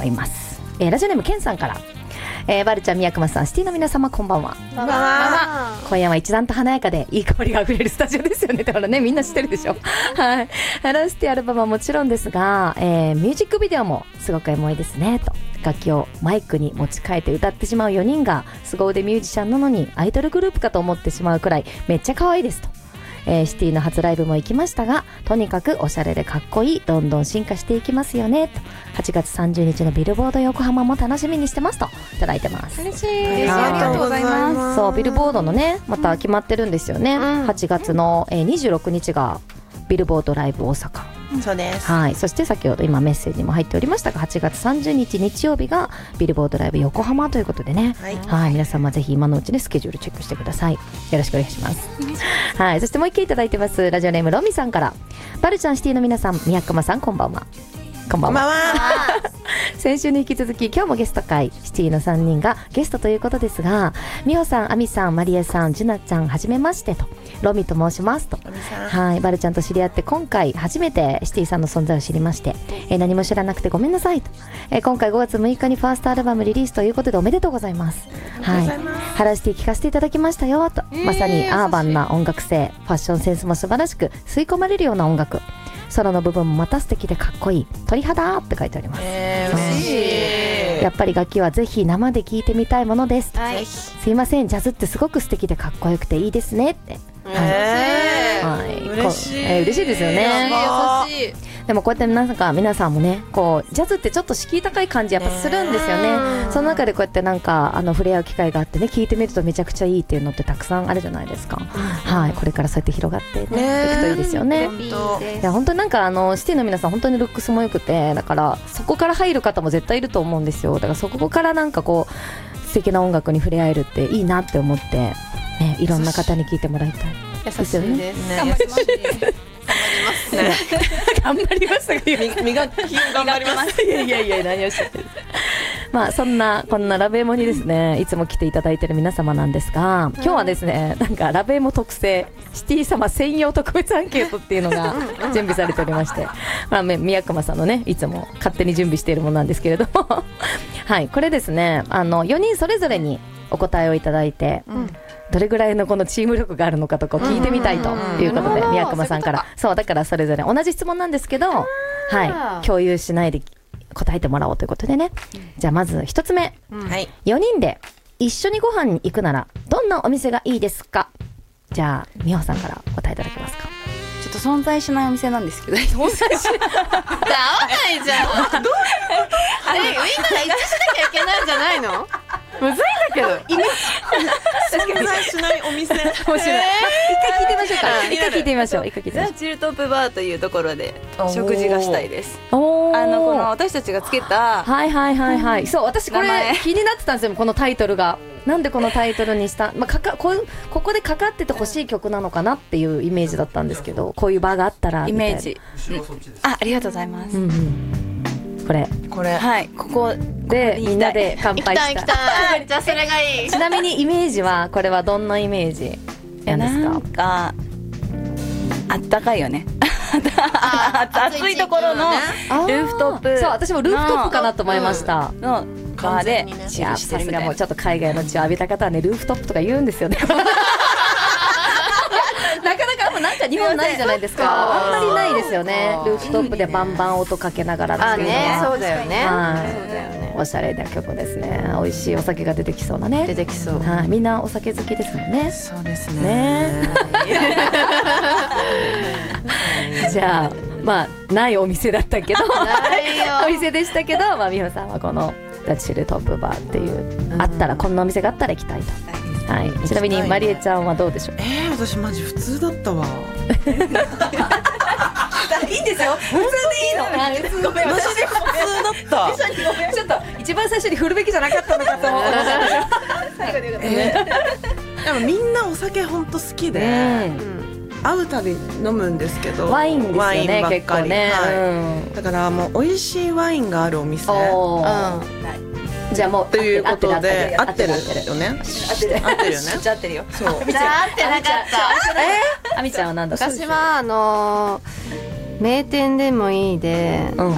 います。ラジオネームケンさんから、バルちゃん、宮熊さん、シティの皆様、こんばんは。 こんばんは。 今夜は一段と華やかでいい香りがあふれるスタジオですよね。だからね、みんな知ってるでしょ。はい。ハローシティアルバムはもちろんですが、ミュージックビデオもすごくエモいですねと。楽器をマイクに持ち替えて歌ってしまう4人が凄腕ミュージシャンなのにアイドルグループかと思ってしまうくらいめっちゃ可愛いですと。シティの初ライブも行きましたが、とにかくおしゃれでかっこいい、どんどん進化していきますよねと。8月30日のビルボード横浜も楽しみにしてますといただいてます。 嬉しい。ありがとうございます。 そう、ビルボードのね、また決まってるんですよね。8月の26日がビルボードライブ大阪。 そうです。 はい。そして先ほど今メッセージにも入っておりましたが、8月30日日曜日がビルボードライブ横浜ということでね。はい。皆様ぜひ今のうちにスケジュールチェックしてください。よろしくお願いします。はい。そしてもう一件いただいてます。ラジオネームロミさんから。バルちゃんシティの皆さん、宮熊さん、こんばんは。こんばんは。先週に引き続き今日もゲスト会、シティの3人がゲストということですが、美穂さん、亜美さん、マリエさん、ジュナちゃん、はじめましてと。ロミと申しますと。はい。バルちゃんと知り合って今回初めてシティさんの存在を知りまして、何も知らなくてごめんなさいと。今回5月6日にファーストアルバムリリースということでおめでとうございます。はい。ハラシティ聞かせていただきましたよと。まさにアーバンな音楽性、ファッションセンスも素晴らしく吸い込まれるような音楽。ソロの部分もまた素敵でかっこいい。鳥肌って書いてあります。 嬉しい。 やっぱり楽器はぜひ生で聴いてみたいものです。 はい。 すいません、ジャズってすごく素敵でかっこよくていいですねって。はい。 嬉しい。 嬉しいですよね。 優しい。 でもこうやってなんか皆さんもね、こうジャズってちょっ敷居高い感じやっぱするんですよね。その中でこうやってなんか触れ合う機会があってね、聞いてみるとめちゃくちゃいいっていうのってたくさんあるじゃないですか。はい。これからそうやって広がってね、いくといいですよね。いや本当になんかシティの皆さん本当にルックスも良くて、だからそこから入る方も絶対いると思うんですよ。だからそこからなんかこう素敵な音楽に触れ合えるっていいなって思って、ね、いろんな方に聞いてもらいたい。 優しいですね。 頑張りますね。 磨き頑張ります。 いや何をおっしゃってる。まあそんなこんなラブエモにですね、いつも来ていただいている皆様なんですが、今日はですね、なんかラブエモ特製シティ様専用特別アンケートっていうのが準備されておりまして、まあ宮熊さんのね、いつも勝手に準備しているものなんですけれども、はい、これですね、4人それぞれにお答えをいただいて、どれぐらいのこのチーム力があるのかとか聞いてみたいということで、宮熊さんから、そうだからそれぞれ同じ質問なんですけど、はい、共有しないで答えてもらおうということでね。じゃあまず一つ目、4人で一緒にご飯に行くならどんなお店がいいですか。じゃあ美穂さんから答えいただけますか。 ちょっと存在しないお店なんですけど。 存在しない。合わないじゃん。みんなで一致しなきゃいけないんじゃないの？むずいんだけど。存在しないお店。面白い。 一回聞いてみましょうか。一回聞いてみましょう。 ザ・チルトップバーというところで食事がしたいです。 この私たちがつけた、 はいそう、私これ気になってたんですよ、このタイトルが。なんでこのタイトルにした、まあ、ここでかかっててほしい曲なのかなっていうイメージだったんですけど、こういうバーがあったらイメージ。ありがとうございます。 これはいここでみんなで乾杯した。 行きたい。じゃあそれがいい。 ちなみにイメージはこれはどんなイメージなんですか。 なんかあったかいよね。暑いところのルーフトップ。 そう、私もルーフトップかなと思いました。 のバーでいや、さすがもうちょっと海外の血を浴びた方はね、ルーフトップとか言うんですよね。なかなかなんか日本ないじゃないですか。あんまりないですよね。ルーフトップでバンバン音かけながらっていうのは。 そうだよね。 おしゃれな曲ですね。美味しいお酒が出てきそうなね。 出てきそう。 はい、みんなお酒好きですもんね。 そうですね。 じゃあまあないお店だったけど、お店でしたけど、まあ美穂さんはこのザ・チルトップバーっていうあったら、こんなお店があったら行きたいと。はい。ちなみにマリエちゃんはどうでしょう。 私マジ普通だったわ。 いいんですよ。普通でいいの。ごめん、 マジで普通だった。 ちょっと一番最初に振るべきじゃなかったのかと思ってでもみんなお酒本当好きで、会うたび飲むんですけど、 ワインですよね、 ワインばっ結かり。 構ね。 だからもう美味しいワインがあるお店。 じゃあもうということで合ってるよね。 合ってるよね。 じゃ合ってるよ。 そう。 じゃあ合ってなかった。 あみちゃんは何だ。 私は名店でもいいで。